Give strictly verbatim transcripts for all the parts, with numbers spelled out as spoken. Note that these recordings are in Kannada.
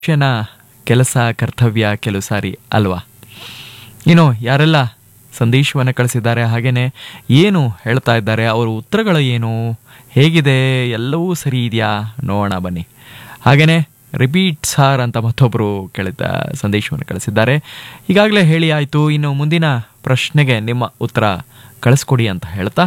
ಮನುಷ್ಯನ ಕೆಲಸ ಕರ್ತವ್ಯ ಕೆಲವು ಸಾರಿ ಅಲ್ವಾ. ಇನ್ನು ಯಾರೆಲ್ಲ ಸಂದೇಶವನ್ನು ಕಳಿಸಿದ್ದಾರೆ, ಹಾಗೆಯೇ ಏನು ಹೇಳ್ತಾ ಇದ್ದಾರೆ, ಅವರ ಉತ್ತರಗಳು ಏನು, ಹೇಗಿದೆ, ಎಲ್ಲವೂ ಸರಿ ಇದೆಯಾ ನೋಡೋಣ ಬನ್ನಿ. ಹಾಗೆಯೇ ರಿಪೀಟ್ ಸಾರ್ ಅಂತ ಮತ್ತೊಬ್ಬರು ಕೇಳಿದ ಸಂದೇಶವನ್ನು ಕಳಿಸಿದ್ದಾರೆ. ಈಗಾಗಲೇ ಹೇಳಿ ಆಯಿತು, ಇನ್ನು ಮುಂದಿನ ಪ್ರಶ್ನೆಗೆ ನಿಮ್ಮ ಉತ್ತರ ಕಳಿಸ್ಕೊಡಿ ಅಂತ ಹೇಳ್ತಾ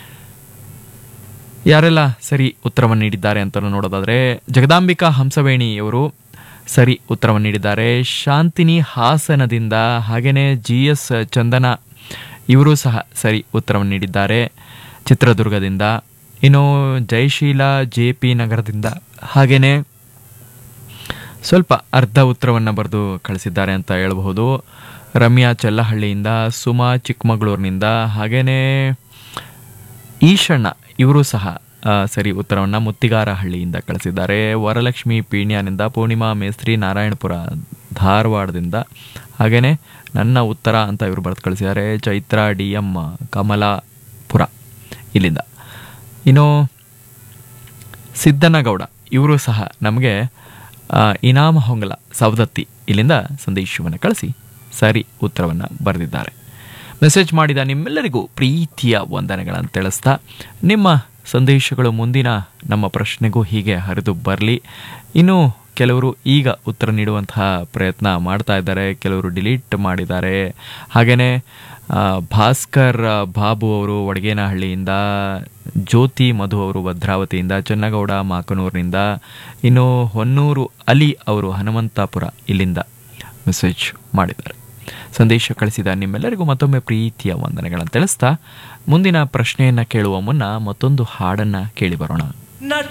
ಯಾರೆಲ್ಲ ಸರಿ ಉತ್ತರವನ್ನು ನೀಡಿದ್ದಾರೆ ಅಂತ ನೋಡೋದಾದರೆ ಜಗದಾಂಬಿಕಾ ಹಂಸವೇಣಿಯವರು ಸರಿ ಉತ್ತರವನ್ನು ನೀಡಿದ್ದಾರೆ. ಶಾಂತಿನಿ ಹಾಸನದಿಂದ, ಹಾಗೆಯೇ ಜಿ ಎಸ್ ಚಂದನ ಇವರು ಸಹ ಸರಿ ಉತ್ತರವನ್ನು ನೀಡಿದ್ದಾರೆ ಚಿತ್ರದುರ್ಗದಿಂದ. ಇನ್ನು ಜಯಶೀಲ ಜೆ ಪಿ ನಗರದಿಂದ, ಹಾಗೆಯೇ ಸ್ವಲ್ಪ ಅರ್ಧ ಉತ್ತರವನ್ನು ಬರೆದು ಕಳಿಸಿದ್ದಾರೆ ಅಂತ ಹೇಳಬಹುದು. ರಮ್ಯಾ ಚೆಲ್ಲಹಳ್ಳಿಯಿಂದ, ಸುಮಾ ಚಿಕ್ಕಮಗಳೂರಿನಿಂದ, ಹಾಗೆಯೇ ಈಶಣ್ಣ ಇವರು ಸಹ ಸರಿ ಉತ್ತರವನ್ನು ಮುತ್ತಿಗಾರಹಳ್ಳಿಯಿಂದ ಕಳಿಸಿದ್ದಾರೆ. ವರಲಕ್ಷ್ಮಿ ಪೀಣ್ಯನಿಂದ, ಪೂರ್ಣಿಮಾ ಮೇಸ್ತ್ರಿ ನಾರಾಯಣಪುರ ಧಾರವಾಡದಿಂದ, ಹಾಗೆಯೇ ನನ್ನ ಉತ್ತರ ಅಂತ ಇವರು ಬರೆದು ಕಳಿಸಿದ್ದಾರೆ. ಚೈತ್ರ ಡಿ ಎಂ ಕಮಲಾಪುರ ಇಲ್ಲಿಂದ. ಇನ್ನು ಸಿದ್ದನಗೌಡ ಇವರು ಸಹ ನಮಗೆ ಇನಾಮ ಹೊಂಗಲ ಸವದತ್ತಿ ಇಲ್ಲಿಂದ ಸಂದೇಶವನ್ನು ಕಳಿಸಿ ಸರಿ ಉತ್ತರವನ್ನು ಬರೆದಿದ್ದಾರೆ. ಮೆಸೇಜ್ ಮಾಡಿದ ನಿಮ್ಮೆಲ್ಲರಿಗೂ ಪ್ರೀತಿಯ ವಂದನೆಗಳನ್ನು ತಿಳಿಸ್ತಾ, ನಿಮ್ಮ ಸಂದೇಶಗಳು ಮುಂದಿನ ನಮ್ಮ ಪ್ರಶ್ನೆಗೂ ಹೀಗೆ ಹರಿದು ಬರಲಿ. ಇನ್ನು ಕೆಲವರು ಈಗ ಉತ್ತರ ನೀಡುವಂತಹ ಪ್ರಯತ್ನ ಮಾಡ್ತಾ ಇದ್ದಾರೆ, ಕೆಲವರು ಡಿಲೀಟ್ ಮಾಡಿದ್ದಾರೆ. ಹಾಗೆಯೇ ಭಾಸ್ಕರ್ ಬಾಬು ಅವರು ವಡಗೇನಹಳ್ಳಿಯಿಂದ, ಜ್ಯೋತಿ ಮಧು ಅವರು ಭದ್ರಾವತಿಯಿಂದ, ಚನ್ನಗೌಡ ಮಾಕನೂರಿನಿಂದ, ಇನ್ನು ಹೊನ್ನೂರು ಅಲಿ ಅವರು ಹನುಮಂತಾಪುರ ಇಲ್ಲಿಂದ ಮೆಸೇಜ್ ಮಾಡಿದ್ದಾರೆ. ಸಂದೇಶ ಕಳಿಸಿದ ನಿಮ್ಮೆಲ್ಲರಿಗೂ ಮತ್ತೊಮ್ಮೆ ಪ್ರೀತಿಯ ವಂದನೆಗಳನ್ನು ತಿಳಿಸ್ತಾ ಮುಂದಿನ ಪ್ರಶ್ನೆಯನ್ನು ಕೇಳುವ ಮುನ್ನ ಮತ್ತೊಂದು ಹಾಡನ್ನು ಕೇಳಿ ಬರೋಣ.